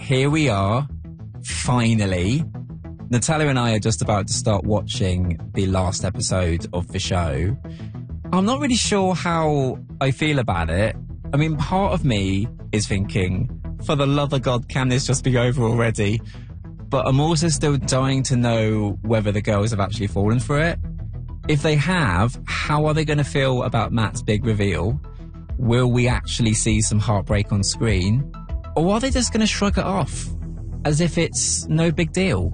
here we are, finally. Natalia and I are just about to start watching the last episode of the show. I'm not really sure how I feel about it. I mean, part of me is thinking, for the love of God, can this just be over already? But I'm also still dying to know whether the girls have actually fallen for it. If they have, how are they going to feel about Matt's big reveal? Will we actually see some heartbreak on screen? Or are they just going to shrug it off as if it's no big deal?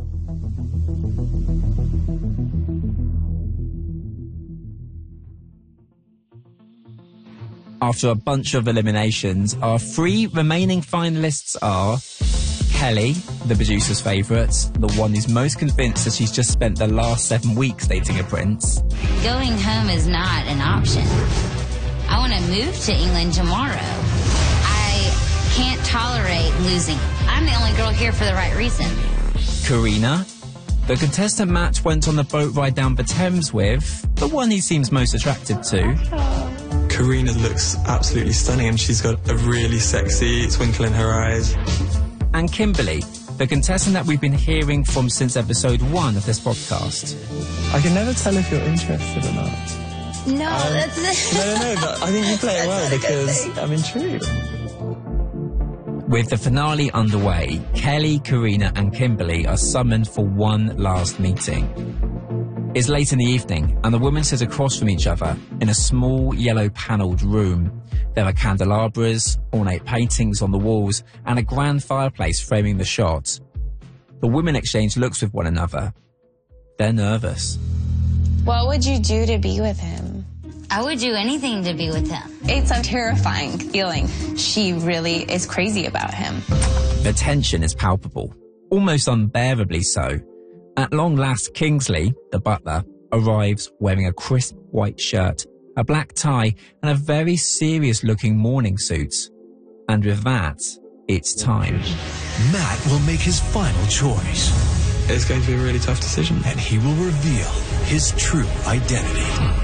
After a bunch of eliminations, our 3 remaining finalists are Kelly, the producer's favourite, the one who's most convinced that she's just spent the last 7 weeks dating a prince. Going home is not an option. I want to move to England tomorrow. I can't tolerate losing. I'm the only girl here for the right reason. Karina, the contestant Matt went on the boat ride down the Thames with, the one he seems most attracted to. Karina looks absolutely stunning and she's got a really sexy twinkle in her eyes. And Kimberly, the contestant that we've been hearing from since episode 1 of this podcast. I can never tell if you're interested or not. No, that's... No, but I think you play it well because I'm intrigued. With the finale underway, Kelly, Karina and Kimberly are summoned for one last meeting. It's late in the evening and the women sit across from each other in a small yellow panelled room. There are candelabras, ornate paintings on the walls and a grand fireplace framing the shot. The women exchange looks with one another. They're nervous. What would you do to be with him? I would do anything to be with him. It's a terrifying feeling. She really is crazy about him. The tension is palpable, almost unbearably so. At long last, Kingsley, the butler, arrives wearing a crisp white shirt, a black tie and a very serious-looking morning suit. And with that, it's time. Matt will make his final choice. It's going to be a really tough decision. And he will reveal his true identity.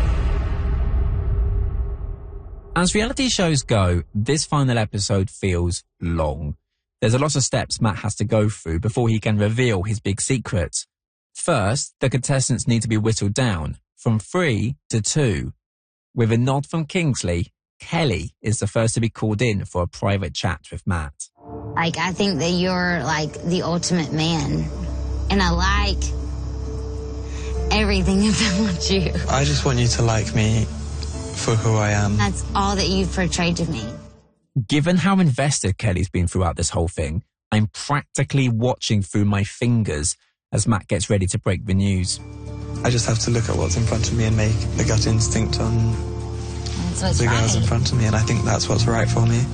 As reality shows go, this final episode feels long. There's a lot of steps Matt has to go through before he can reveal his big secret. First, the contestants need to be whittled down from 3 to 2. With a nod from Kingsley, Kelly is the first to be called in for a private chat with Matt. I think that you're, the ultimate man. And I like everything about you. I just want you to like me for who I am. That's all that you've portrayed to me. Given how invested Kelly's been throughout this whole thing, I'm practically watching through my fingers as Matt gets ready to break the news. I just have to look at what's in front of me and make a gut instinct on the girls in front of me, and I think that's what's right for me.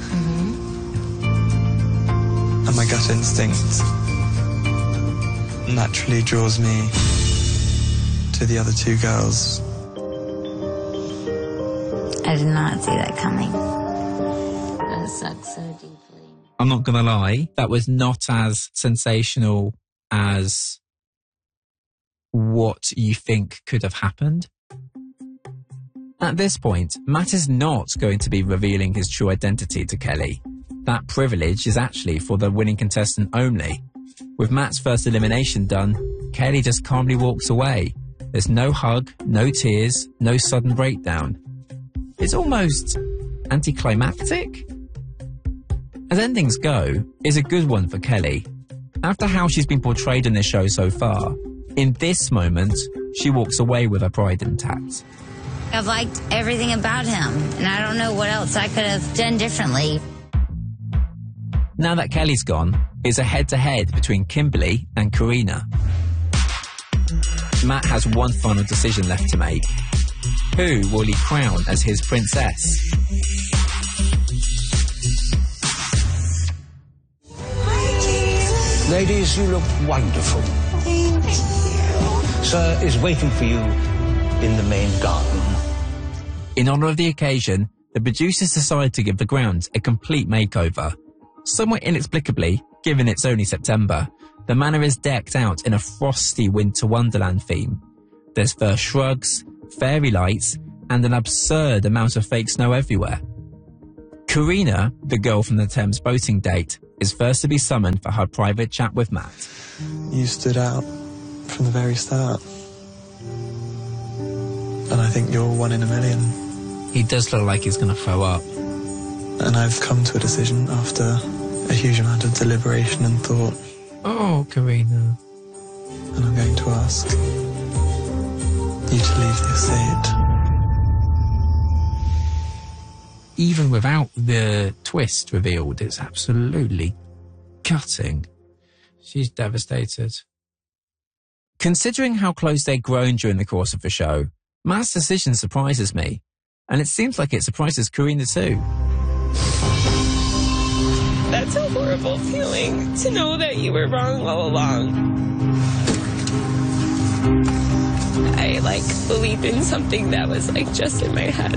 And my gut instinct naturally draws me to the other 2 girls. I did not see that coming. That sucks so deeply. I'm not gonna lie, that was not as sensational as what you think could have happened. At this point, Matt is not going to be revealing his true identity to Kelly. That privilege is actually for the winning contestant only. With Matt's first elimination done, Kelly just calmly walks away. There's no hug, no tears, no sudden breakdown. It's almost anticlimactic. As endings go, it's a good one for Kelly. After how she's been portrayed in this show so far, in this moment, she walks away with her pride intact. I've liked everything about him, and I don't know what else I could have done differently. Now that Kelly's gone, it's a head-to-head between Kimberly and Karina. Matt has one final decision left to make. Who will he crown as his princess? Ladies, you look wonderful. Thank you. Sir is waiting for you in the main garden. In honour of the occasion, the producers decided to give the grounds a complete makeover. Somewhat inexplicably, given it's only September, the manor is decked out in a frosty winter wonderland theme. There's fir shrugs, fairy lights, and an absurd amount of fake snow everywhere. Karina, the girl from the Thames boating date, is first to be summoned for her private chat with Matt. You stood out from the very start. And I think you're one in a million. He does look like he's going to throw up. And I've come to a decision after a huge amount of deliberation and thought. Oh, Karina. And I'm going to ask you to leave the estate. Even without the twist revealed, it's absolutely gutting. She's devastated. Considering how close they've grown during the course of the show, Matt's decision surprises me, and it seems like it surprises Karina too. That's a horrible feeling, to know that you were wrong all along. I, believed in something that was, just in my head.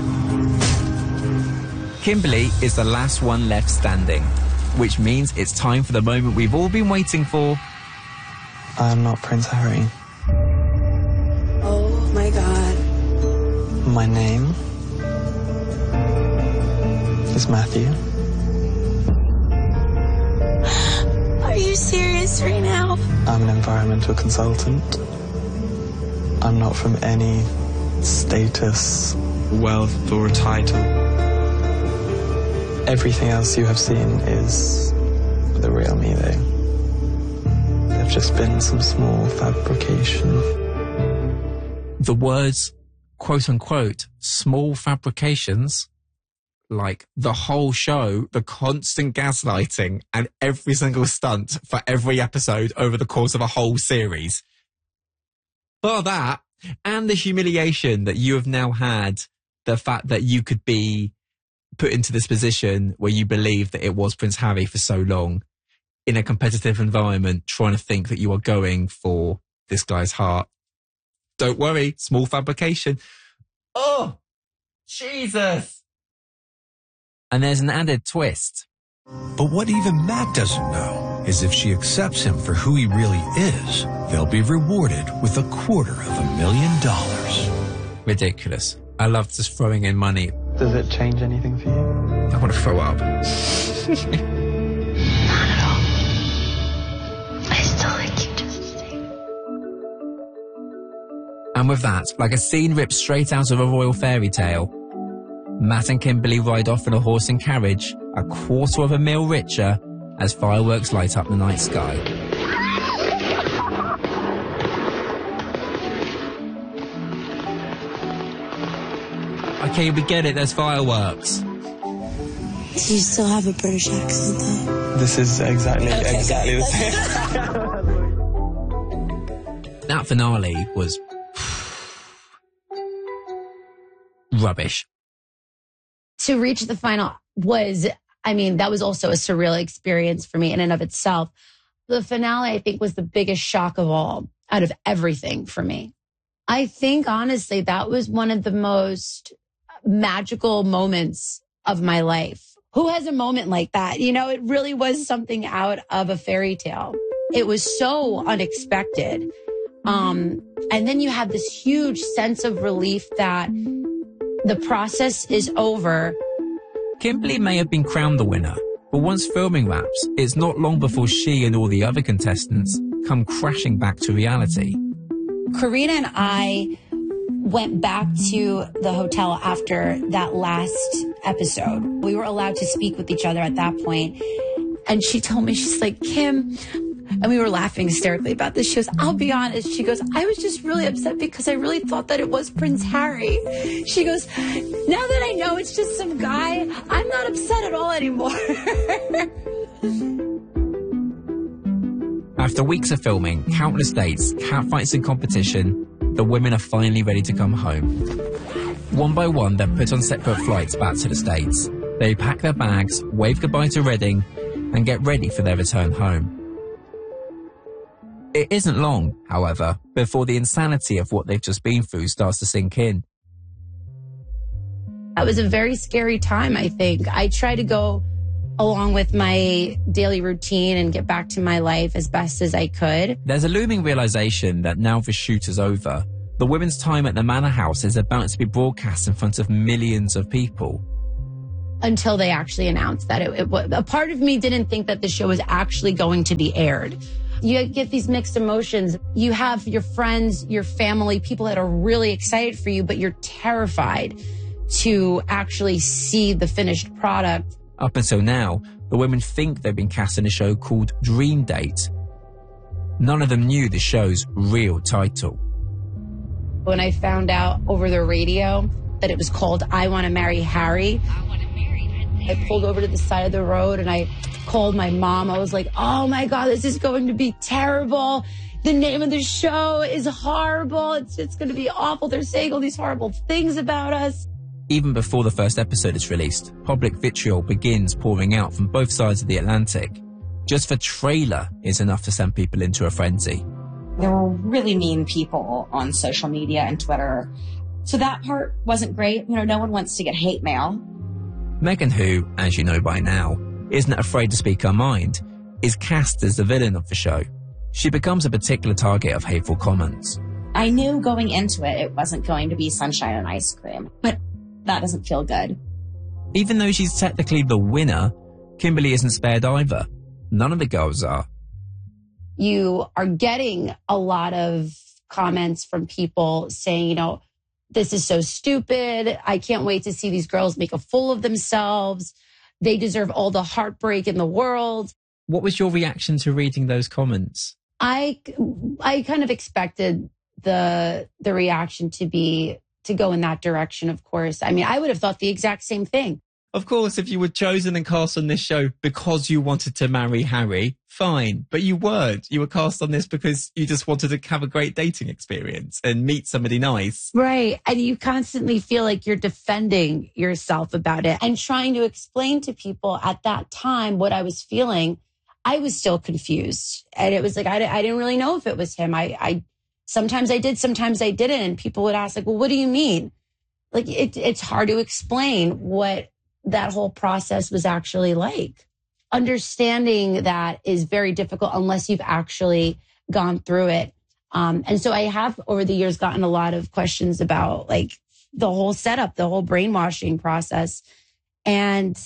Kimberly is the last one left standing, which means it's time for the moment we've all been waiting for. I am not Prince Harry. Oh my God. My name is Matthew. Are you serious right now? I'm an environmental consultant. I'm not from any status, wealth, or title. Everything else you have seen is the real me, though. There've just been some small fabrication. The words, quote-unquote, small fabrications, like the whole show, the constant gaslighting and every single stunt for every episode over the course of a whole series. For that, and the humiliation that you have now had, the fact that you could be put into this position where you believe that it was Prince Harry for so long in a competitive environment, trying to think that you are going for this guy's heart. Don't worry, small fabrication. Oh, Jesus. And there's an added twist. But what even Matt doesn't know is if she accepts him for who he really is, they'll be rewarded with $250,000. Ridiculous. I love just throwing in money. Does it change anything for you? I want to throw up. Not at all. I still like you just the same. And with that, like a scene ripped straight out of a royal fairy tale, Matt and Kimberly ride off in a horse and carriage, $250,000 richer, as fireworks light up the night sky. Okay, we get it, there's fireworks. Do you still have a British accent, though? This is exactly the same. That finale was rubbish. To reach the final was, that was also a surreal experience for me in and of itself. The finale, I think, was the biggest shock of all, out of everything for me. I think, honestly, that was one of the most magical moments of my life. Who has a moment like that? It really was something out of a fairy tale. It was so unexpected. And then you have this huge sense of relief that the process is over. Kimberly may have been crowned the winner, but once filming wraps, it's not long before she and all the other contestants come crashing back to reality. Karina and I went back to the hotel after that last episode. We were allowed to speak with each other at that point. And she told me, she's like, Kim, and we were laughing hysterically about this. She goes, I'll be honest. She goes, I was just really upset because I really thought that it was Prince Harry. She goes, now that I know it's just some guy, I'm not upset at all anymore. After weeks of filming, countless dates, catfights and competition, the women are finally ready to come home. One by one, they're put on separate flights back to the States. They pack their bags, wave goodbye to Reading, and get ready for their return home. It isn't long, however, before the insanity of what they've just been through starts to sink in. That was a very scary time, I think. I tried to go along with my daily routine and get back to my life as best as I could. There's a looming realization that now the shoot is over, the women's time at the Manor House is about to be broadcast in front of millions of people. until they actually announced that a part of me didn't think that the show was actually going to be aired. You get these mixed emotions. You have your friends, your family, people that are really excited for you, but you're terrified to actually see the finished product. Up until now, the women think they've been cast in a show called Dream Date. None of them knew the show's real title. When I found out over the radio that it was called I Want to Marry Harry, I pulled over to the side of the road and I called my mom. I was like, oh my God, this is going to be terrible. The name of the show is horrible. It's going to be awful. They're saying all these horrible things about us. Even before the first episode is released, public vitriol begins pouring out from both sides of the Atlantic. Just the trailer is enough to send people into a frenzy. There were really mean people on social media and Twitter. So that part wasn't great. No one wants to get hate mail. Megan, who, as you know by now, isn't afraid to speak her mind, is cast as the villain of the show. She becomes a particular target of hateful comments. I knew going into it, it wasn't going to be sunshine and ice cream, but that doesn't feel good. Even though she's technically the winner, Kimberly isn't spared either. None of the girls are. You are getting a lot of comments from people saying, this is so stupid. I can't wait to see these girls make a fool of themselves. They deserve all the heartbreak in the world. What was your reaction to reading those comments? I kind of expected the reaction to go in that direction, of course. I mean, I would have thought the exact same thing. Of course, if you were chosen and cast on this show because you wanted to marry Harry, fine. But you weren't. You were cast on this because you just wanted to have a great dating experience and meet somebody nice. Right. And you constantly feel like you're defending yourself about it and trying to explain to people at that time what I was feeling. I was still confused. And it was like, I didn't really know if it was him. I sometimes I did, sometimes I didn't. And people would ask, like, well, what do you mean? Like, it's hard to explain what that whole process was actually like. Understanding that is very difficult unless you've actually gone through it. And so I have over the years gotten a lot of questions about like the whole setup, the whole brainwashing process. And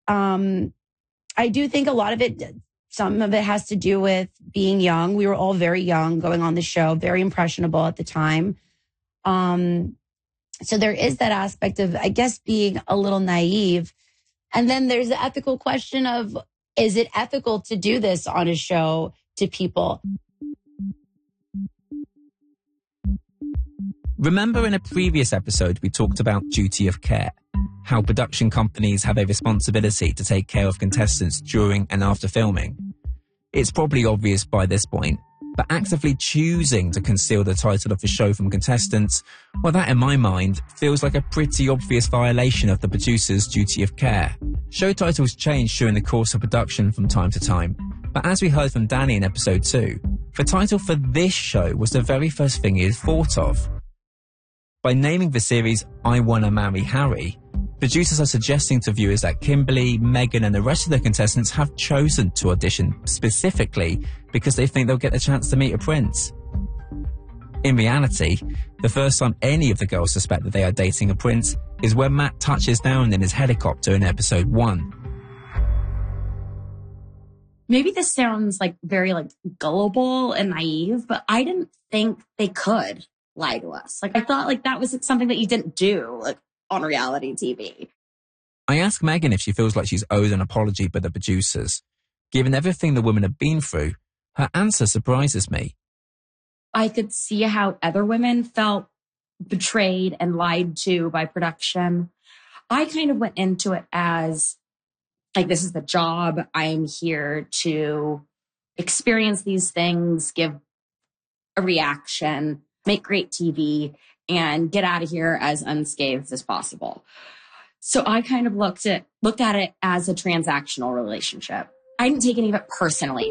I do think a lot of it, some of it has to do with being young. We were all very young going on the show, very impressionable at the time. So there is that aspect of, I guess, being a little naive. And then there's the ethical question of, is it ethical to do this on a show to people? Remember in a previous episode, we talked about duty of care, how production companies have a responsibility to take care of contestants during and after filming. It's probably obvious by this point, but actively choosing to conceal the title of the show from contestants, well, that in my mind feels like a pretty obvious violation of the producer's duty of care. Show titles change during the course of production from time to time, but as we heard from Danny in episode 2, the title for this show was the very first thing he had thought of. By naming the series I Wanna Marry Harry, producers are suggesting to viewers that Kimberly, Megan and the rest of the contestants have chosen to audition specifically because they think they'll get the chance to meet a prince. In reality, the first time any of the girls suspect that they are dating a prince is when Matt touches down in his helicopter in episode 1. Maybe this sounds like very gullible and naive, but I didn't think they could lie to us. I thought that was something that you didn't do on reality TV. I asked Megan if she feels like she's owed an apology by the producers. Given everything the women have been through, her answer surprises me. I could see how other women felt betrayed and lied to by production. I kind of went into it as this is the job. I'm here to experience these things, give a reaction, make great TV, and get out of here as unscathed as possible. So I kind of looked at it as a transactional relationship. I didn't take any of it personally.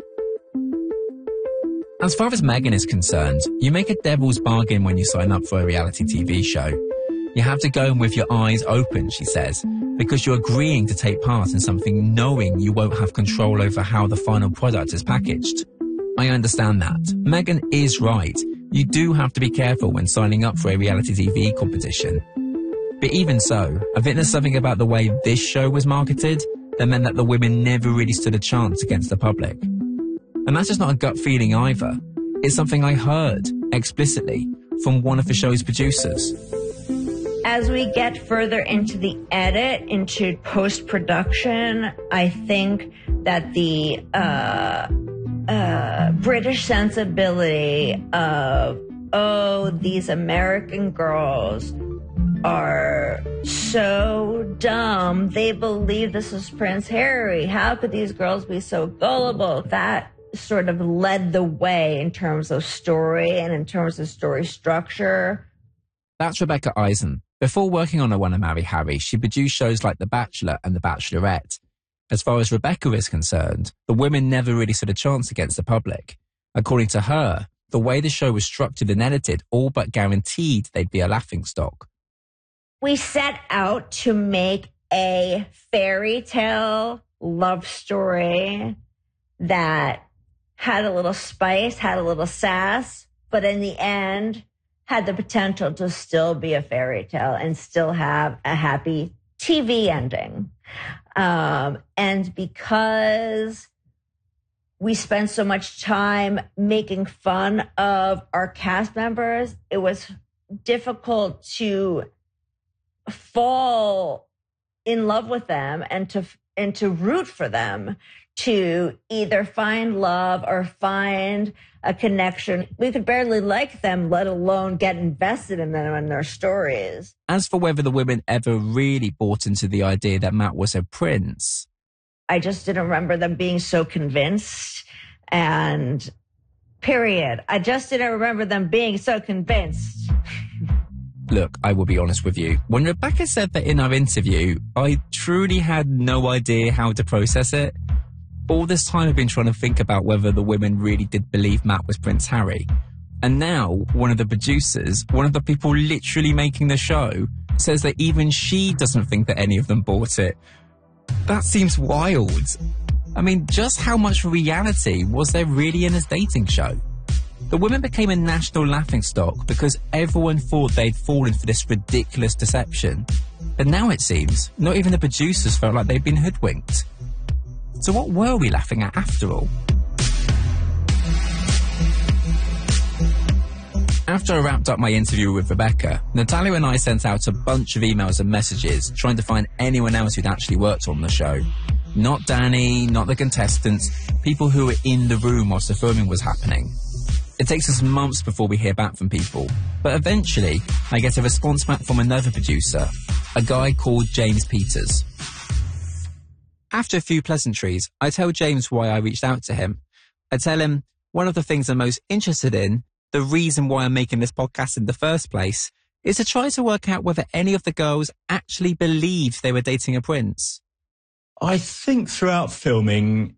As far as Megan is concerned, you make a devil's bargain when you sign up for a reality TV show. You have to go in with your eyes open, she says, because you're agreeing to take part in something knowing you won't have control over how the final product is packaged. I understand that. Megan is right. You do have to be careful when signing up for a reality TV competition. But even so, I think there's something about the way this show was marketed that meant that the women never really stood a chance against the public. And that's just not a gut feeling either. It's something I heard explicitly from one of the show's producers. As we get further into the edit, into post-production, I think that the British sensibility of, oh, these American girls are so dumb. They believe this is Prince Harry. How could these girls be so gullible? That sort of led the way in terms of story and in terms of story structure. That's Rebecca Eisen. Before working on I Want to Marry Harry, she produced shows like The Bachelor and The Bachelorette. As far as Rebecca is concerned, the women never really stood a chance against the public. According to her, the way the show was structured and edited all but guaranteed they'd be a laughingstock. We set out to make a fairy tale love story that had a little spice, had a little sass, but in the end had the potential to still be a fairy tale and still have a happy TV ending. And because we spent so much time making fun of our cast members, it was difficult to fall in love with them and to root for them, to either find love or find a connection. We could barely like them, let alone get invested in them and their stories. As for whether the women ever really bought into the idea that Matt was a prince, I just didn't remember them being so convinced, and period. I just didn't remember them being so convinced. Look, I will be honest with you. When Rebecca said that in our interview, I truly had no idea how to process it. All this time I've been trying to think about whether the women really did believe Matt was Prince Harry. And now, one of the producers, one of the people literally making the show, says that even she doesn't think that any of them bought it. That seems wild. I mean, just how much reality was there really in this dating show? The women became a national laughingstock because everyone thought they'd fallen for this ridiculous deception. But now it seems, not even the producers felt like they'd been hoodwinked. So what were we laughing at after all? After I wrapped up my interview with Rebecca, Natalia and I sent out a bunch of emails and messages trying to find anyone else who'd actually worked on the show. Not Danny, not the contestants, people who were in the room whilst the filming was happening. It takes us months before we hear back from people, but eventually I get a response back from another producer, a guy called James Peters. After a few pleasantries, I tell James why I reached out to him. I tell him one of the things I'm most interested in, the reason why I'm making this podcast in the first place, is to try to work out whether any of the girls actually believed they were dating a prince. I think throughout filming,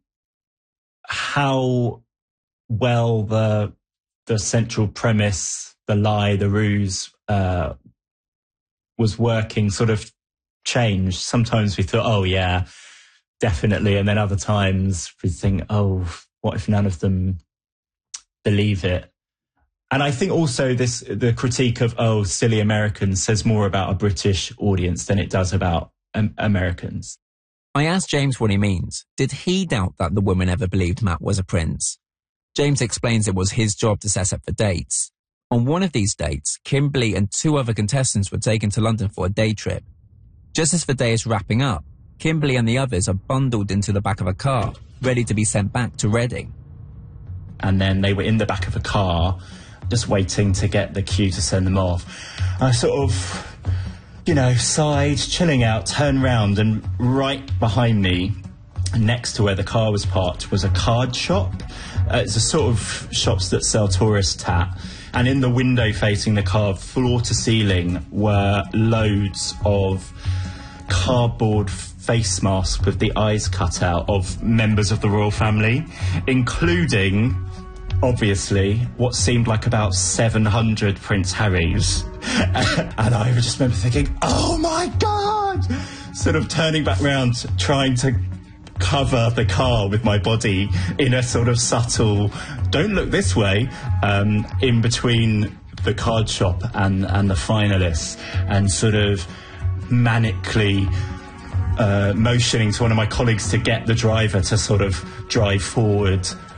how well the central premise, the lie, the ruse, was working sort of changed. Sometimes we thought, oh yeah, definitely. And then other times we think, oh, what if none of them believe it? And I think also the critique of, oh, silly Americans says more about a British audience than it does about Americans. I asked James what he means. Did he doubt that the women ever believed Matt was a prince? James explains it was his job to set up the dates. On one of these dates, Kimberly and 2 other contestants were taken to London for a day trip. Just as the day is wrapping up, Kimberly and the others are bundled into the back of a car, ready to be sent back to Reading. And then they were in the back of a car, just waiting to get the cue to send them off. I sort of, sighed, chilling out, turned round, and right behind me, next to where the car was parked, was a card shop. It's a sort of shops that sell tourist tat. And in the window facing the car, floor to ceiling, were loads of cardboard face masks with the eyes cut out of members of the royal family, including, obviously, what seemed like about 700 Prince Harrys. And I just remember thinking, oh my God! Sort of turning back round, trying to cover the car with my body in a sort of subtle, don't look this way, in between the card shop and the finalists, and sort of manically motioning to one of my colleagues to get the driver to sort of drive forward